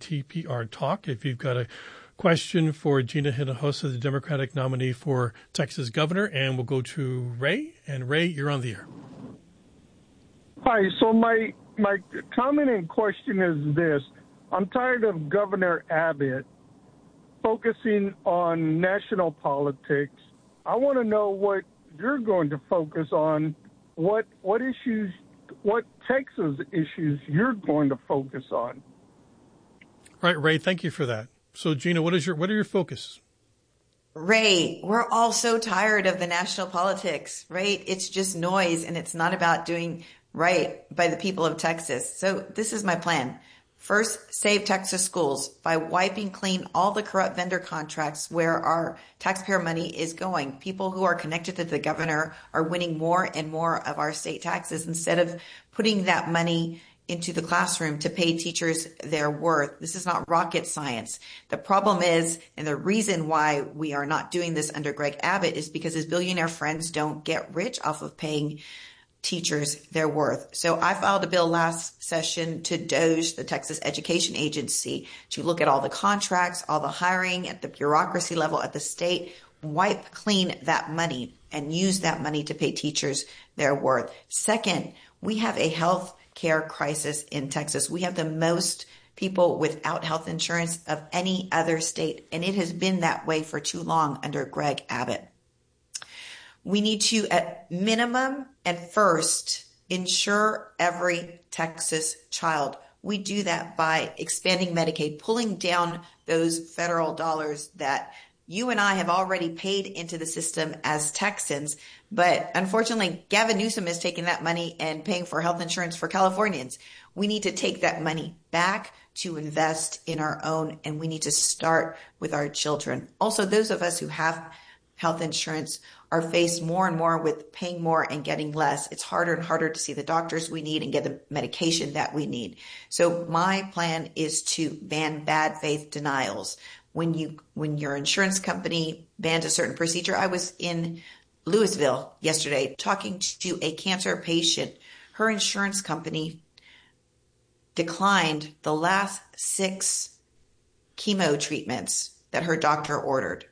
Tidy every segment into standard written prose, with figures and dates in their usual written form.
TPR Talk. If you've got a question for Gina Hinojosa, the Democratic nominee for Texas governor, and we'll go to Ray. And Ray, you're on the air. Hi. So my comment and question is this. I'm tired of Governor Abbott focusing on national politics. I want to know what you're going to focus on, what issues, what Texas issues you're going to focus on. Right, Ray, thank you for that. So, Gina, what are your focuses? Ray, we're all so tired of the national politics, right? It's just noise, and it's not about doing right by the people of Texas. So this is my plan. First, save Texas schools by wiping clean all the corrupt vendor contracts where our taxpayer money is going. People who are connected to the governor are winning more and more of our state taxes instead of putting that money into the classroom to pay teachers their worth. This is not rocket science. The problem is, and the reason why we are not doing this under Greg Abbott is because his billionaire friends don't get rich off of paying teachers their worth. So I filed a bill last session to DOGE, the Texas Education Agency, to look at all the contracts, all the hiring at the bureaucracy level at the state, wipe clean that money and use that money to pay teachers their worth. Second, we have a health care crisis in Texas. We have the most people without health insurance of any other state, and it has been that way for too long under Greg Abbott. We need to, at minimum and first, insure every Texas child. We do that by expanding Medicaid, pulling down those federal dollars that you and I have already paid into the system as Texans. But unfortunately, Gavin Newsom is taking that money and paying for health insurance for Californians. We need to take that money back to invest in our own, and we need to start with our children. Also, those of us who have health insurance are faced more and more with paying more and getting less. It's harder and harder to see the doctors we need and get the medication that we need. So my plan is to ban bad faith denials. When your insurance company bans a certain procedure, I was in Louisville yesterday talking to a cancer patient. Her insurance company declined the last 6 chemo treatments that her doctor ordered.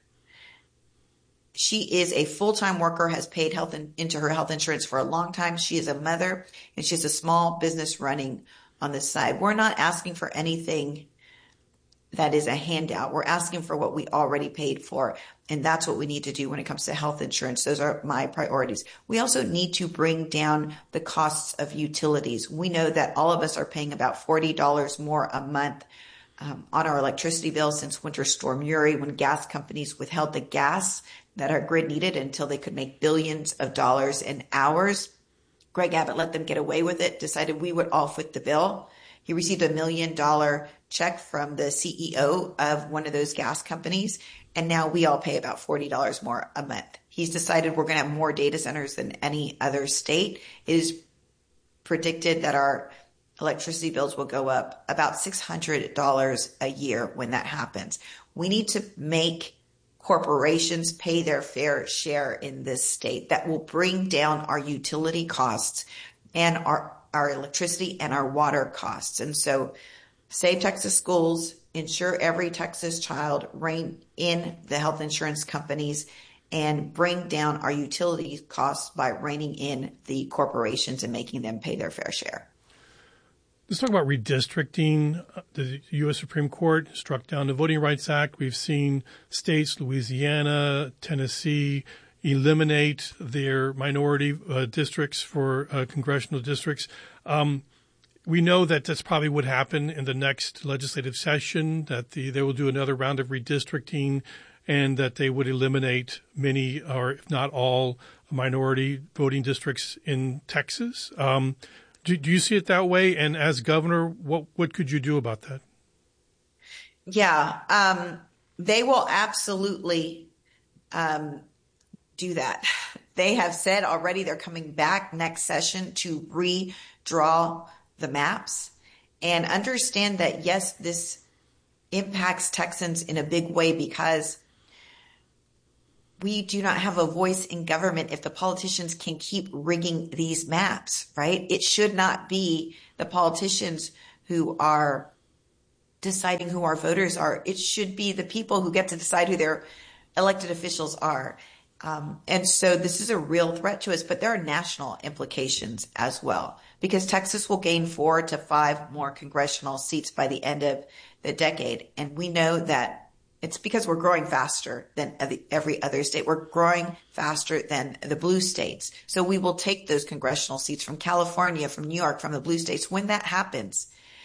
She is a full-time worker, has paid into her health insurance for a long time. She is a mother, and she has a small business running on the side. We're not asking for anything that is a handout. We're asking for what we already paid for, and that's what we need to do when it comes to health insurance. Those are my priorities. We also need to bring down the costs of utilities. We know that all of us are paying about $40 more a month on our electricity bill since Winter Storm Uri, when gas companies withheld the gas that our grid needed until they could make billions of dollars in hours. Greg Abbott let them get away with it, decided we would all foot the bill. He received $1 million check from the CEO of one of those gas companies, and now we all pay about $40 more a month. He's decided we're going to have more data centers than any other state. It is predicted that our electricity bills will go up about $600 a year when that happens. We need to make corporations pay their fair share in this state. That will bring down our utility costs and our electricity and our water costs. And so save Texas schools, insure every Texas child, rein in the health insurance companies, and bring down our utility costs by reining in the corporations and making them pay their fair share. Let's talk about redistricting. The U.S. Supreme Court struck down the Voting Rights Act. We've seen states, Louisiana, Tennessee, eliminate their minority districts for congressional districts. We know that that's probably what happen in the next legislative session, that they will do another round of redistricting and that they would eliminate many, or if not all, minority voting districts in Texas. Do you see it that way? And as governor, what could you do about that? Yeah, they will absolutely do that. They have said already they're coming back next session to redraw the maps, and understand that, yes, this impacts Texans in a big way because we do not have a voice in government if the politicians can keep rigging these maps, right? It should not be the politicians who are deciding who our voters are. It should be the people who get to decide who their elected officials are. And so this is a real threat to us, but there are national implications as well, because Texas will gain 4 to 5 more congressional seats by the end of the decade. And we know that it's because we're growing faster than every other state. We're growing faster than the blue states. So we will take those congressional seats from California, from New York, from the blue states. When that happens,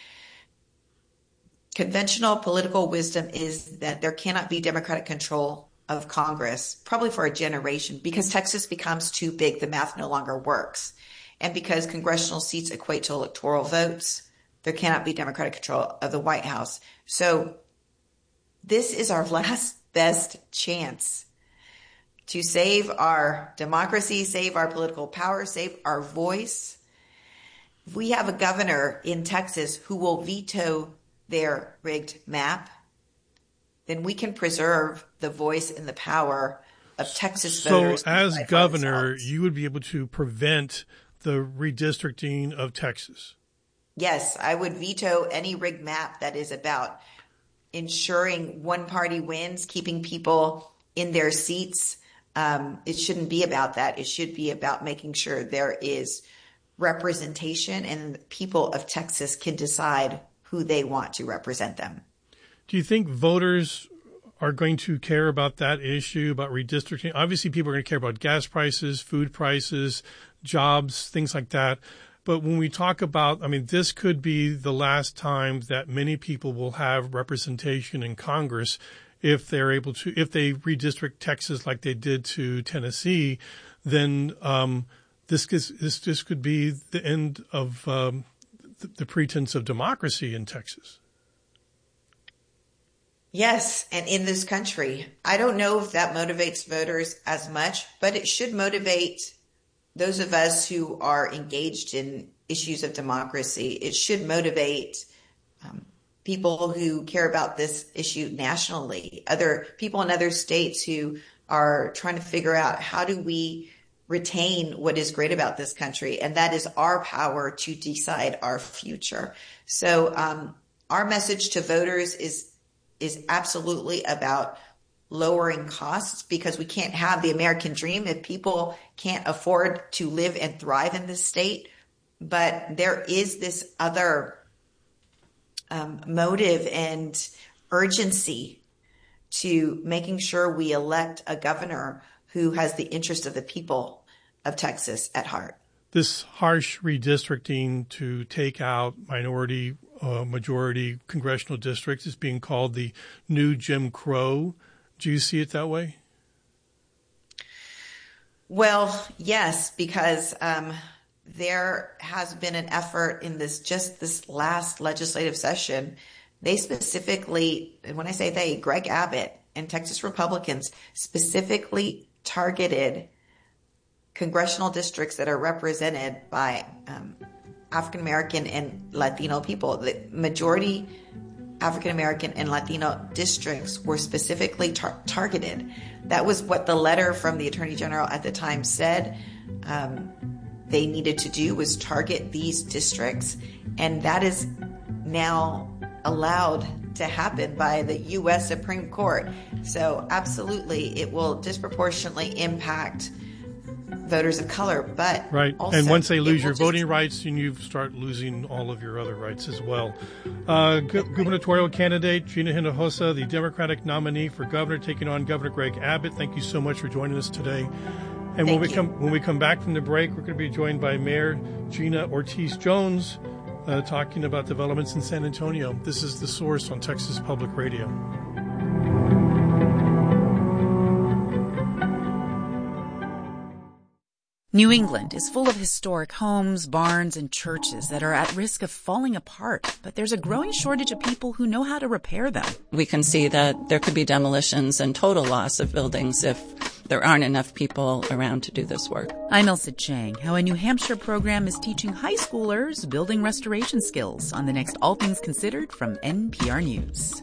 conventional political wisdom is that there cannot be Democratic control of Congress, probably for a generation, because Texas becomes too big. The math no longer works. And because congressional seats equate to electoral votes, there cannot be Democratic control of the White House. So this is our last best chance to save our democracy, save our political power, save our voice. If we have a governor in Texas who will veto their rigged map, then we can preserve the voice and the power of Texas voters. So as governor, you would be able to prevent the redistricting of Texas? Yes, I would veto any rigged map that is about ensuring one party wins, keeping people in their seats. It shouldn't be about that. It should be about making sure there is representation and the people of Texas can decide who they want to represent them. Do you think voters are going to care about that issue, about redistricting? Obviously, people are going to care about gas prices, food prices, jobs, things like that. But when we talk about, this could be the last time that many people will have representation in Congress if they're able to, if they redistrict Texas like they did to Tennessee, then this could be the end of the pretense of democracy in Texas. Yes, and in this country. I don't know if that motivates voters as much, but it should motivate those of us who are engaged in issues of democracy. It should motivate people who care about this issue nationally, other people in other states who are trying to figure out how do we retain what is great about this country, and that is our power to decide our future. So our message to voters is absolutely about lowering costs, because we can't have the American dream if people can't afford to live and thrive in this state. But there is this other motive and urgency to making sure we elect a governor who has the interest of the people of Texas at heart. This harsh redistricting to take out minority, majority congressional districts is being called the new Jim Crow. Do you see it that way? Well, yes, because there has been an effort in this last legislative session. They specifically, and when I say they, Greg Abbott and Texas Republicans specifically targeted congressional districts that are represented by African American and Latino people. The majority African American and Latino districts were specifically targeted. That was what the letter from the Attorney General at the time said they needed to do, was target these districts. And that is now allowed to happen by the U.S. Supreme Court. So absolutely, it will disproportionately impact voters of color, but right. Also, and once they lose your voting rights, and you start losing all of your other rights as well. Gubernatorial candidate Gina Hinojosa, the Democratic nominee for governor, taking on Governor Greg Abbott. Thank you so much for joining us today. And when we come back from the break, we're going to be joined by Mayor Gina Ortiz Jones, talking about developments in San Antonio. This is The Source on Texas Public Radio. New England is full of historic homes, barns, and churches that are at risk of falling apart, but there's a growing shortage of people who know how to repair them. We can see that there could be demolitions and total loss of buildings if there aren't enough people around to do this work. I'm Elsa Chang. How a New Hampshire program is teaching high schoolers building restoration skills on the next All Things Considered from NPR News.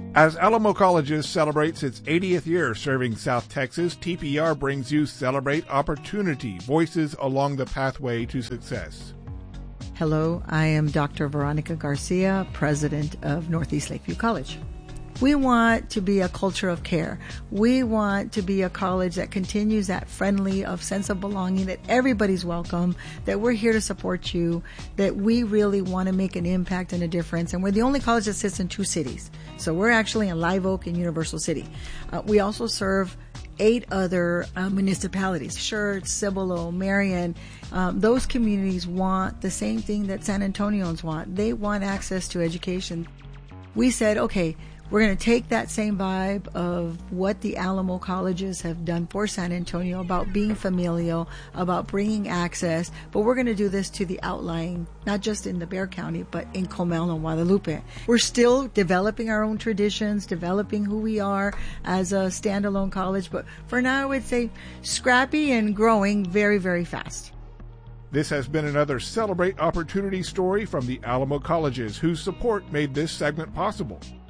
As Alamo Colleges celebrates its 80th year serving South Texas, TPR brings you Celebrate Opportunity, Voices Along the Pathway to Success. Hello, I am Dr. Veronica Garcia, president of Northeast Lakeview College. We want to be a culture of care. We want to be a college that continues that friendly of sense of belonging, that everybody's welcome, that we're here to support you, that we really want to make an impact and a difference. And we're the only college that sits in 2 cities. So we're actually in Live Oak and Universal City. We also serve 8 other municipalities, Schertz, Cibolo, Marion. Those communities want the same thing that San Antonians want. They want access to education. We said, okay, we're going to take that same vibe of what the Alamo colleges have done for San Antonio about being familial, about bringing access, but we're going to do this to the outlying, not just in the Bexar County, but in Comal and Guadalupe. We're still developing our own traditions, developing who we are as a standalone college, but for now I would say scrappy and growing very, very fast. This has been another Celebrate Opportunity story from the Alamo Colleges, whose support made this segment possible.